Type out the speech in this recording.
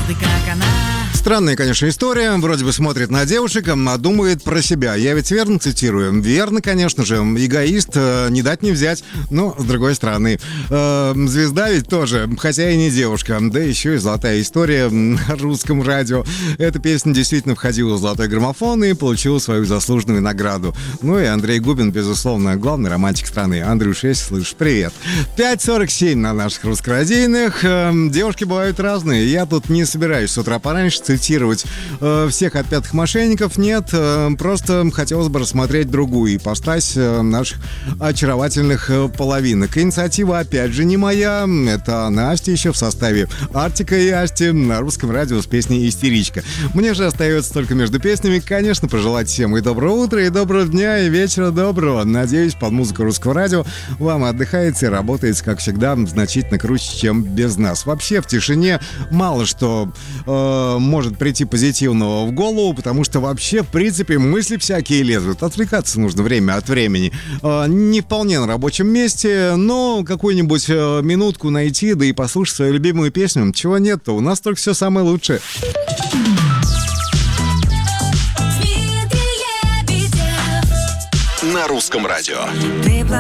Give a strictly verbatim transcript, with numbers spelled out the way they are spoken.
ты как она. Странная, конечно, история. Вроде бы смотрит на девушек, а думает про себя. Я ведь верно цитирую? Верно, конечно же. Эгоист, э, не дать не взять. Но, с другой стороны, э, звезда ведь тоже, хотя и не девушка. Да еще и золотая история на русском радио. Эта песня действительно входила в золотой граммофон и получила свою заслуженную награду. Ну и Андрей Губин, безусловно, главный романтик страны. Андрюш, если слышишь, привет. пять сорок семь на наших русскорадийных. Э, девушки бывают разные. Я тут не собираюсь с утра пораньше цитировать э, всех отпятых мошенников. Нет, э, просто хотелось бы рассмотреть другую ипостась э, наших очаровательных э, половинок. Инициатива, опять же, не моя. Это Настя еще в составе Артика и Асти на русском радио с песней «Истеричка». Мне же остается только между песнями, конечно, пожелать всем и доброго утра, и доброго дня, и вечера доброго. Надеюсь, под музыку русского радио вам отдыхается и работает, как всегда, значительно круче, чем без нас. Вообще, в тишине мало что э, может прийти позитивного в голову, потому что вообще, в принципе, мысли всякие лезут. Отвлекаться нужно время от времени. Э, не вполне на рабочем месте, но какую-нибудь э, минутку найти, да и послушать свою любимую песню. Чего нет-то? У нас только все самое лучшее. На русском радио.